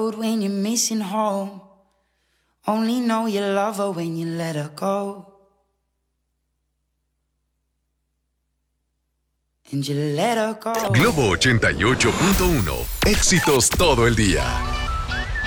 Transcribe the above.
road when you're missing home. Only know you love her when you let her go. And you let her go. Globo 88.1. Éxitos todo el día.